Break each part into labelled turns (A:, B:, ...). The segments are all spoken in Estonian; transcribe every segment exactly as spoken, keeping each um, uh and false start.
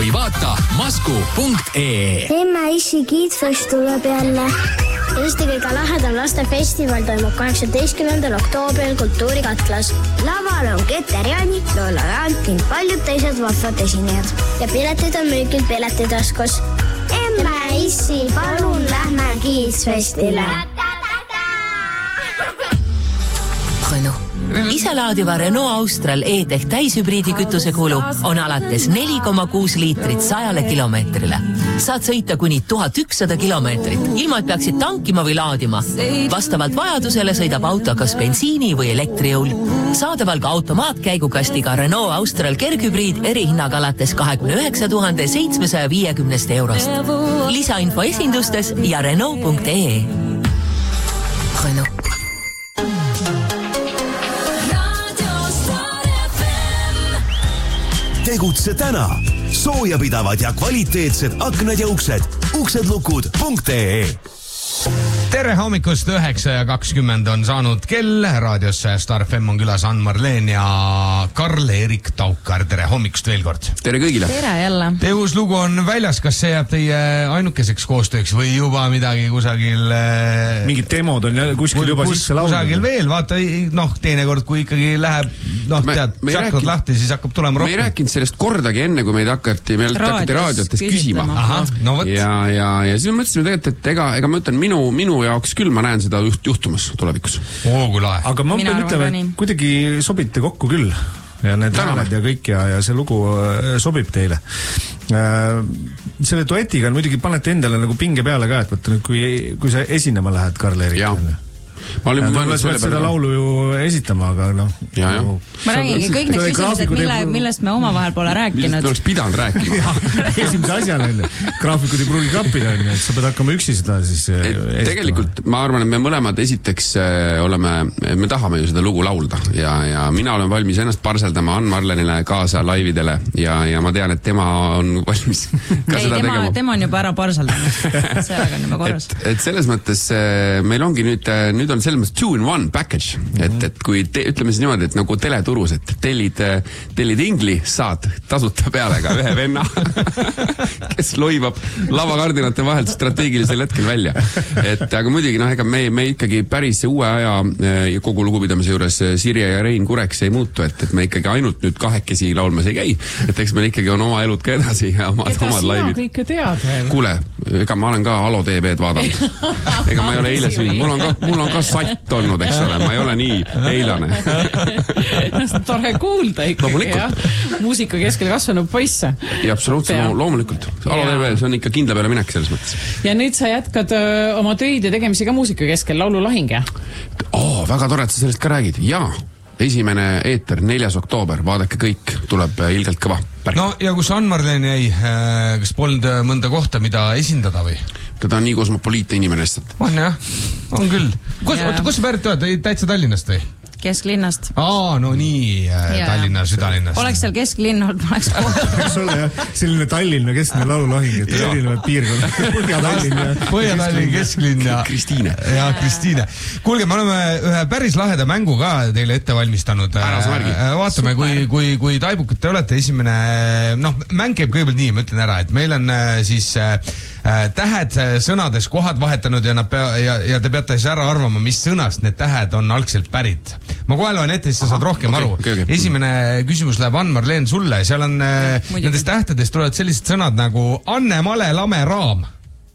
A: või vaata masku punkt ee.
B: Emme issi kiidfest tuleb jälle. Eesti kõige lahedam lastefestival toimub kaheksateistkümnendal oktoobril Kultuurikatlas. Laval on Keter Jaani, Lola Jaan ning paljud teised vahvad esinejad. Ja piletid on müügil Piletitaskus. Emme issi, palun lähme kiidfestile.
C: Renault. Iselaadiva Renault Austral E-Tech täishübriidi kütusekulu on alates neli koma kuus liitrit sajale kilomeetrile. Saad sõita kuni tuhat ükssada kilomeetrit, ilma et peaksid tankima või laadima. Vastavalt vajadusele sõidab auto kas bensiini või elektrijõul. Saadaval ka automaatkäigukastiga Renault Austral kerghübriid erihinnaga alates kakskümmend üheksa tuhat seitsmesaja viiekümne eurost. Lisainfo esindustes ja Renault punkt ee. Renault.
D: Tegutse täna. Soojapidavad ja kvaliteetsed aknad ja uksed. uksedlukud punkt ee.
E: Tere hommikust, üheksa ja kakskümmend on saanud kell. Raadiosse Star F M on külas Ann-Marleen ja Karl-Erik Taukar. Tere hommikust veel kord.
F: Tere kõigile.
G: Tere jälle.
E: Teie uus lugu on väljas, kas see jääb teie ainukeseks koostööks või juba midagi kusagil...
H: Mingid demod on kuskil juba
E: kus,
H: sisse laulnud.
E: Kusagil veel, vaata, noh, teinekord kui ikkagi läheb, noh, me, tead, sakrad lahti, siis hakkab tulema rohkem.
F: Me ei rääkinud sellest kordagi enne, kui meid hakati, meil hakati raadiotes küsima.
E: Aha, no võt.
F: Ja, ja, ja siis me mõtlesime tegelikult, et ega, ega ma ütlen, minu, minu jaoks küll ma näen seda juht, juhtumas tulevikus.
E: Oo, kui lahe.
H: Aga ma pean ütlema, et kuidagi sobite kokku küll. Ja need hääled ja kõik ja, ja see lugu sobib teile. Äh, selle duetiga on muidugi panete endale nagu pinge peale ka, et võtta nüüd, kui, kui sa esinema lähed, Karl-Erik.
F: Jaa. Ma olin
H: mõelnud selle seda laulu ju esitama, aga noh.
F: Ja, ja.
G: Ma räägingi kõik need küsimused, mille, millest me oma vahel pole rääkinud.
F: Millest me oleks pidanud rääkima.
H: Esimese asjana, graafikud ei pruugi klappida, et sa pead hakkama üksi seda siis esitama.
F: Tegelikult ma arvan, et me mõlemad esiteks oleme, me tahame ju seda lugu laulda ja, ja mina olen valmis ennast parseldama Ann-Marlenile kaasa laividele ja, ja ma tean, et tema on valmis ka
G: ei,
F: seda
G: tema,
F: tegema.
G: Tema on juba ära parseldanud. Sellega on juba korras.
F: Et, et selles mõttes meil ongi nüüd, nüüd on selles mõttes two in one package, et, et kui te, ütleme siis niimoodi, et nagu teleturus, et tellid, tellid ingli, saad tasuta peale ka ühe venna, kes loivab lavakardinate vahelt strateegilisel hetkel välja. Et aga muidugi, noh, ega me, me ikkagi päris uue aja ja kogu lugupidamise juures Sirje ja Rein Kureks ei muutu, et, et me ikkagi ainult nüüd kahekesi laulmas ei käi, et eks meil ikkagi on oma elud ka edasi ja omad, omad laivid.
I: Kõike tead veel?
F: Kuule, ega ma olen ka Alo T V-d vaadanud. Ega ma ei ole eile sündinud, mul on ka, mul on ka satt olnud, eks ole, ma ei ole nii eilane.
I: Tore kuulda ikkagi, jah. Muusika keskel kasvanud poisse.
F: Ja absoluutselt, loomulikult. Alo T V, see on ikka kindla peale minek selles mõttes.
I: Ja nüüd sa jätkad öö, oma töid ja tegemisi ka muusika keskel, laululahing, jah?
F: Oo, väga tore, et sa sellest ka räägid. Jaa, esimene eeter, neljas oktoober, vaadake kõik, tuleb ilgelt kõva. Päris.
E: No ja kus Ann-Marleen jäi, kas polnud mõnda kohta, mida esindada või?
F: Teda on nii kosmopoliitne inimene lihtsalt.
E: On jah, on küll. Kus, oota, kus sa pärit oled? Täitsa Tallinnast või?
G: Kesklinnast.
E: Aa, no nii, ja, Tallinna südalinnast.
G: Oleks seal kesklinn olnud, ma oleks kohe.
H: Eks ole, jah, selline Tallinna keskne laululahing, et erinevad piirkond. Põhja-Tallinn ja...
E: Põhja-Tallinn, kesklinn ja...
F: Kristiine.
E: Ja Kristiine. Kuulge, me oleme ühe päris laheda mängu ka teile ette valmistanud. Vaatame, kui, kui, kui taibukad te olete, esimene... Noh, mäng käib kõigepealt nii, ma ütlen ära, et meil on siis tähed sõnades kohad vahetanud ja, pea, ja, ja te peate siis ära arvama, mis sõnast need tähed on algselt pärit. Ma kohe loen ette, siis sa saad rohkem okay, aru. Okay, okay. Esimene küsimus läheb Ann-Marleen sulle. Seal on Muidugi. Nendest tähtedest tulevad sellised sõnad nagu Anne, Male, Lame, Raam.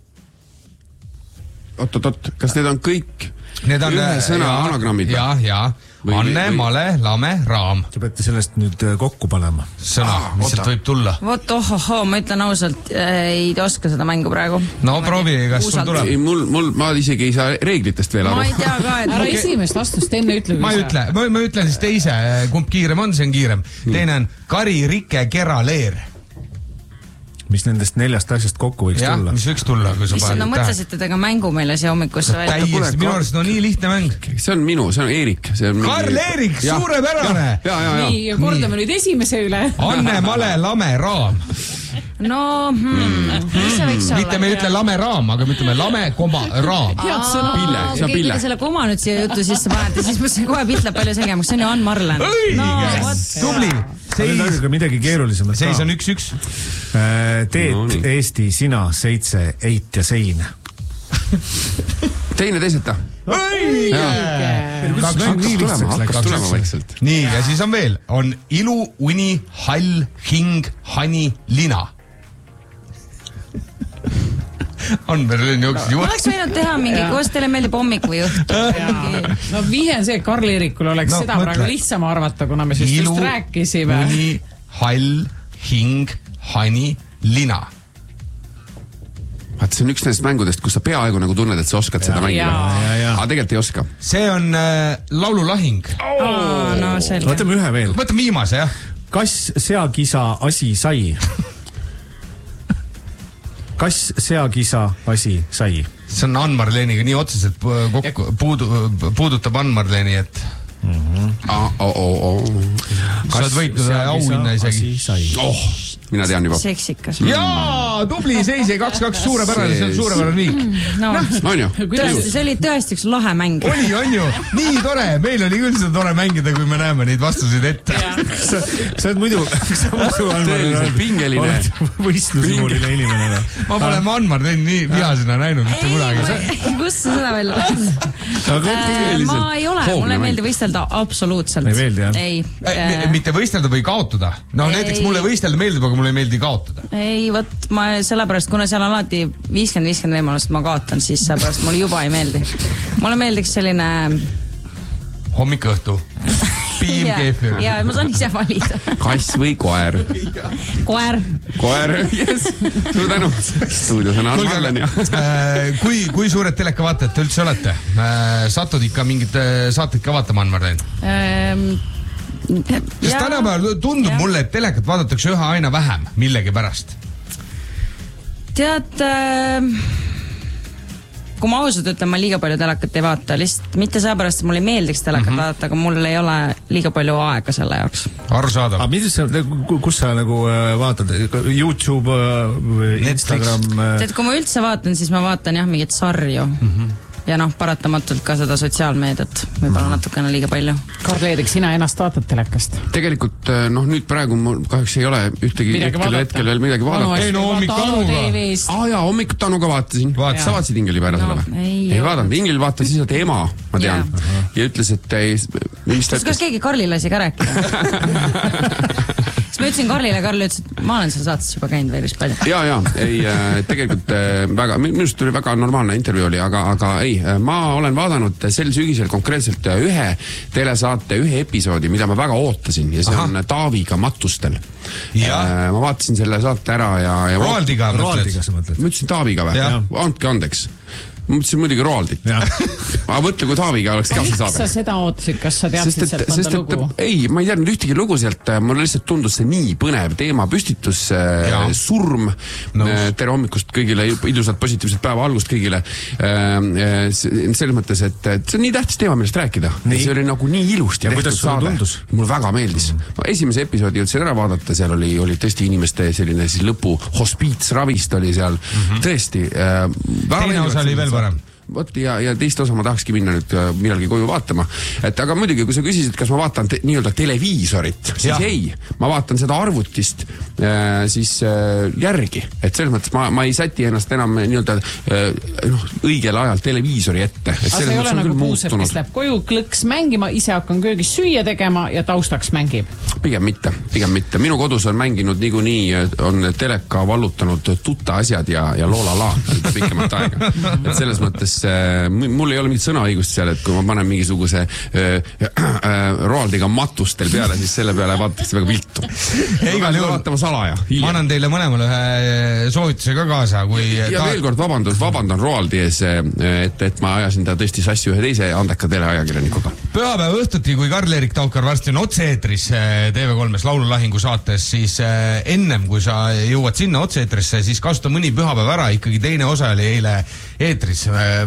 F: Oot, oot, oot. Kas need on kõik
E: need on,
F: ühe sõna ja, anagrammid?
E: Jah, jah. Anne, või... Male, Lame, Raam.
H: Te peate sellest nüüd kokku panema.
E: Sõna, ah, mis sealt võib tulla.
G: Vot, ohoho, ma ütlen ausalt, ei oska seda mängu praegu.
E: No proovi, kas sul tuleb?
F: Ei, mul, mul, ma isegi ei saa reeglitest veel aru.
G: Ma ei tea ka, et...
I: Ära esimest vastust enne ütle.
E: Ma ei ütle, ma, ma ütlen siis teise, kumb kiirem on, see on kiirem. Teine on Kari, Rike, Kera, Leer. Mis
H: nendest neljast asjast kokku võiks
E: ja,
H: tulla?
E: Mis võiks tulla? Mis
G: no mõtlesite tega mängu meile siia hommikusse välja?
E: Täiesti, minu arust on nii lihtne mäng.
F: See on minu, see on Eerik.
E: Karl-Eerik, suurepärane!
I: Nii, ja kordame nüüd esimese üle.
E: Anne, Male, Lame, Raam.
G: no hmm, mis see võiks olla?
E: Mitte me ei ütle lame raam, aga me ütleme lame, koma, raam.
F: Pille, see on pille.
G: Kui selle koma nüüd siia jutu sisse panete, siis mõtlesin kohe pilt läheb palju selgemaks. See on ju Ann Marlen.
E: No, tubli.
H: Seis on midagi keerulisemat.
E: Seis on üks, üks.
H: Teet, no, Eesti, sina, seitse, eit ja sein.
F: Teine teiseta.
E: Õige!
F: Hakkas tulema vaikselt.
E: Nii, ja siis on veel. On ilu, uni, hall, hing, hani, lina. On Berliin jooksid juurde.
G: Oleks võinud teha mingi, koos teile meeldib hommik või õhtu.
I: No vihe see, et Karl Eerikul oleks
E: No,
I: seda
E: mõtle.
I: praegu lihtsam arvata, kuna me siis
E: Ilu,
I: just rääkisime.
E: uni, hall, hing, hani, lina.
F: Vaat see on üks nendest mängudest, kus sa peaaegu nagu tunned, et sa oskad seda mängida. Aga tegelikult ei oska.
E: See on äh, laululahing.
G: Oh, no selge.
H: Võtame ühe veel.
E: Võtame viimase, jah.
H: Kas seakisa asi sai? Kas seakisa asi sai?
E: See on Ann Marleniga nii otseselt kokku, puudu, puudutab Ann Marleni, et
F: mm-hmm. ah, oh, oh, oh.
E: sa oled võitnud auhinna isegi.
F: Oh, mina tean juba.
G: Seksikas.
E: Jaa, tubli seis, kaks kaks suurepärane, see on suurepärane viik.
G: No,
F: on ju?
G: Tõesti, see oli tõesti üks lahe mäng.
E: Oli, on ju, nii tore, meil oli küll seda tore mängida, kui me näeme neid vastuseid ette.
H: Sa, sa oled muidu
F: tõeliselt pingeline
H: võistlusmuuline inimene.
E: Ma pole Anmar tein nii vihasena näinud mitte kunagi.
G: Kus sa seda veel lähed? Ma ei ole, mulle ei meeldi võistelda absoluutselt.
H: Ei meeldi, jah?
G: Ei.
E: Mitte võistelda või kaotada? No näiteks mulle võistelda meeldib, aga mulle ei meeldi kaotada.
G: Ei, võt, ma sellepärast, kuna seal on alati viiskümmend viiskümmend võimalust, ma kaotan, siis sellepärast mulle juba ei meeldi. Mulle meeldiks selline...
E: Hommik-õhtu. Piim keefir.
G: Ja, ma saan ise valida.
F: Kass või koer?
G: Koer.
F: Koer, yes. Suur tänu. Stuudios on Armalen ja...
E: kui, kui suured telekavaatajad te üldse olete? Satud ikka mingid saated ka vaatama, Ann-Marlen?
G: Ähm...
E: Sest tänapäeval tundub ja. mulle, et telekat vaadatakse üha aina vähem millegi pärast.
G: Tead, äh, kui ma ausalt ütlen, ma liiga palju telekat ei vaata, lihtsalt mitte seepärast, et mulle ei meeldiks telekat mm-hmm. vaadata, aga mul ei ole liiga palju aega selle jaoks.
E: Arusaadav.
H: Aga mis sa, kus sa nagu vaatad? YouTube, Instagram?
G: Tead, kui ma üldse vaatan, siis ma vaatan jah, mingit sarju. Mm-hmm. Ja noh, paratamatult ka seda sotsiaalmeediat, võib-olla natukene liiga palju.
I: Karl-Eedik, sina ennast vaatad telekast?
F: Tegelikult, noh, nüüd praegu mul kahjuks ei ole ühtegi hetkel, hetkel veel midagi vaadata.
E: Ei, no hommik Tanuga.
F: Ah jaa, hommik Tanuga vaatasin. Vaat, sa vaatasid Ingeli pärast no, või? Ei, ei vaadanud. Ingeli vaatas siis, et ema, ma tean. Ja, ja ütles, et ei...
G: Kas, kas keegi Karli lasi ka rääkida? Ma ütlesin Karlile, Karl ütles, et ma olen seal saates juba käinud veel vist palju.
F: Ja, ja, ei, tegelikult väga, minust tuli väga normaalne intervjuu oli, aga, aga ei, ma olen vaadanud sel sügisel konkreetselt ühe telesaate, ühe episoodi, mida ma väga ootasin ja see Aha. on Taaviga matustel. Ja. Ma vaatasin selle saate ära ja... ja
E: Roaldiga,
H: Roaldiga sa mõtled?
F: Ma ütlesin Taaviga või? Andke andeks. Ma mõtlesin muidugi Roaldit. Aga mõtle, kui Taaviga oleks ka see saade.
I: Miks sa seda ootasid? Kas sa teadsid
F: sest,
I: sealt mõnda lugu?
F: Ei, ma ei teadnud ühtegi lugu sealt. Mulle lihtsalt tundus see nii põnev teema püstitus, ja. surm, no. tere hommikust kõigile, ilusat positiivset päeva algust kõigile. Selles mõttes, et see on nii tähtis teema, millest rääkida. Nii. See oli nagu nii ilusti ja tehtud saade. Mulle väga meeldis. Mm. Esimese episoodi jõudsin ära vaadata, seal oli, oli tõesti inimeste selline siis lõpu hospiitsravist oli seal. Mm-hmm. Tõesti.
E: Teine osa oli veel parem.
F: Võt, ja, ja teist osa ma tahakski minna nüüd millalgi koju vaatama. Et aga muidugi, kui sa küsisid, kas ma vaatan te, nii-öelda televiisorit, siis ja. ei. Ma vaatan seda arvutist äh, siis äh, järgi. Et selles mõttes ma, ma ei säti ennast enam nii-öelda äh, noh, õigel ajal televiisori ette. Et
I: aga see ei ole nagu puuseb, kes läheb koju klõks mängima, ise hakkan köögis süüa tegema ja taustaks mängib.
F: Pigem mitte, pigem mitte. Minu kodus on mänginud niikuinii, on teleka vallutanud Tuta asjad ja, ja Loolala pikemat aega. Et selles mõttes mul ei ole mingit sõnaõigust seal, et kui ma panen mingisuguse äh, äh, Roaldiga matustel peale, siis selle peale vaadatakse väga viltu.
E: Igal juhul vaatama salaja. Ma annan teile mõlemale ühe soovituse ka kaasa. Kui
F: ja ta... veel kord vabandan, vabandan Roaldi ees, et, et ma ajasin ta tõesti sassi ühe teise andeka teleajakirjanikuga.
E: Pühapäeva õhtuti, kui Karl-Erik Taukar varsti on otse-eetris T V kolmes laululahingu saates, siis ennem kui sa jõuad sinna otse-eetrisse, siis kasuta mõni pühapäev ära, ikkagi teine osa oli eile eetris.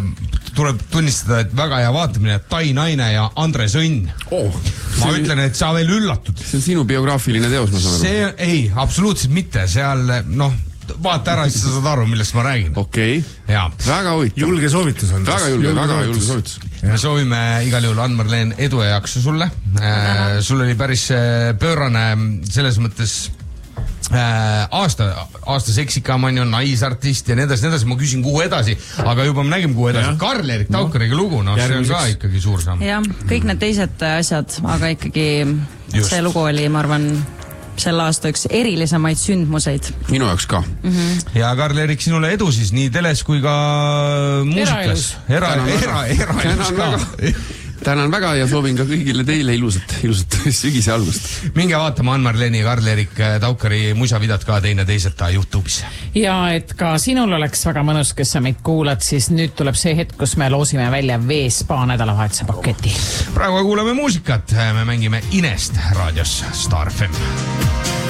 E: tuleb tunnistada, et väga hea vaatamine, Tai Naine ja Andres Õnn.
F: Oh,
E: ma ütlen, et sa veel üllatud.
F: See on sinu biograafiline teos, ma saan aru.
E: See, ei, absoluutselt mitte. Seal, noh, vaata ära, siis sa saad aru, millest ma räägin.
F: Okei.
E: Okay. Ja.
F: Väga huvitav.
H: Julge soovitus on.
F: Väga julge, väga julge soovitus.
E: Me soovime igal juhul Ann-Marleen edu ja jaksu sulle. Äh, sul oli päris pöörane selles mõttes äh, aasta, aasta seksikam on ju, naisartist ja nii edasi, nii edasi. Ma küsin, kuhu edasi, aga juba me nägime, kuhu edasi. Karl-Erik Taukariga lugu, no see on ka ikkagi suur samm.
G: jah, kõik need teised asjad, aga ikkagi Just. see lugu oli, ma arvan, selle aasta üks erilisemaid sündmuseid.
F: Minu jaoks ka.
G: Mm-hmm.
E: Ja Karl-Erik, sinule edu siis nii teles kui ka muusikas. Eraelus. Era, era, eraelus ka.
F: Tänan väga ja soovin ka kõigile teile ilusat, ilusat sügise algust.
E: Minge vaatama Ann-Marleeni ja Karl-Erik Taukari musavidad ka teine teiseta YouTube'is.
I: Ja et ka sinul oleks väga mõnus, kes sa meid kuulad, siis nüüd tuleb see hetk, kus me loosime välja V-spa nädalavahetuse paketi.
E: Praegu kuulame muusikat, me mängime Inest raadios Star F M.